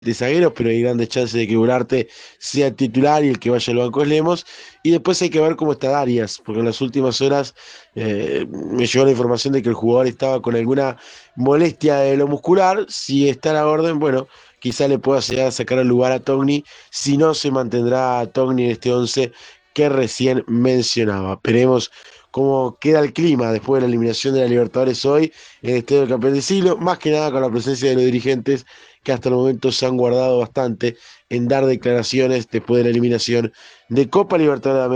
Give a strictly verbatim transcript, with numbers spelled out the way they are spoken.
de zagueros, pero hay grandes chances de que Ugarte sea titular y el que vaya al banco es Lemos. Y después hay que ver cómo está Darias, porque en las últimas horas eh, me llegó la información de que el jugador estaba con alguna molestia de lo muscular. Si está a la orden, bueno, quizá le pueda llegar a sacar el lugar a Togni. Si no, se mantendrá Togni en este once que recién mencionaba. Esperemos cómo queda el clima después de la eliminación de la Libertadores hoy en el Estadio del Campeón del Siglo, más que nada con la presencia de los dirigentes que hasta el momento se han guardado bastante en dar declaraciones después de la eliminación de Copa Libertadores de América.